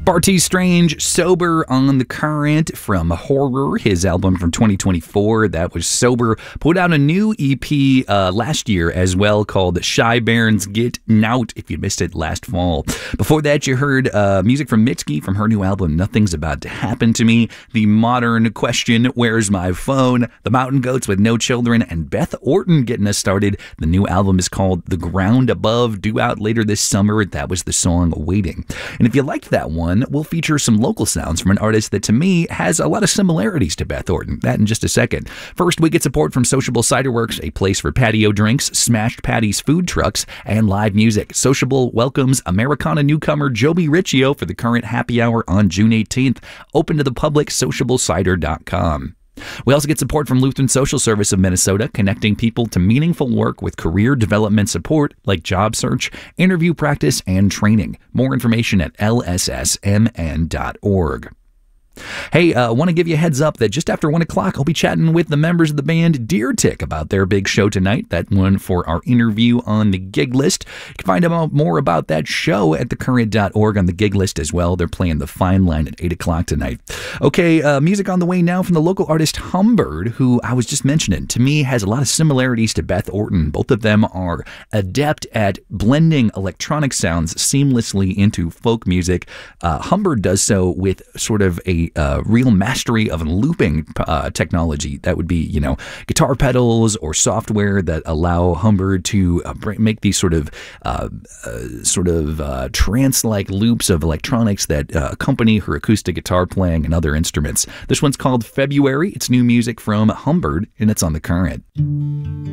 Bartees Strange, Sober on the Current from Horror, his album from 2024. That was Sober. Put out a new EP last year as well called Shy Bairns Get Nout, if you missed it last fall. Before that, you heard music from Mitski from her new album Nothing's About to Happen to Me, The Modern Question, Where's My Phone, The Mountain Goats with No Children, and Beth Orton getting us started. The new album is called The Ground Above, due out later this summer. That was the song Waiting. And if you liked that one, we'll feature some local sounds from an artist that to me has a lot of similarities to Beth Orton. That in just a second. First, we get support from Sociable Cider Works, a place for patio drinks, Smashed Patties food trucks, and live music. Sociable welcomes Americana newcomer Joby Riccio for the current happy hour on June 18th. Open to the public, sociablecider.com. We also get support from Lutheran Social Service of Minnesota, connecting people to meaningful work with career development support like job search, interview practice, and training. More information at lssmn.org. Hey, I want to give you a heads up that just after 1 o'clock, I'll be chatting with the members of the band Deer Tick about their big show tonight. That one for our interview on the gig list. You can find out more about that show at thecurrent.org on the gig list as well. They're playing the Fine Line at 8 o'clock tonight. Okay, music on the way now from the local artist Humbird, who I was just mentioning. To me, has a lot of similarities to Beth Orton. Both of them are adept at blending electronic sounds seamlessly into folk music. Humbird does so with sort of a real mastery of looping technology. That would be, guitar pedals or software that allow Humbird to make these sort of trance-like loops of electronics that accompany her acoustic guitar playing and other instruments. This one's called February. It's new music from Humbird, and it's on The Current.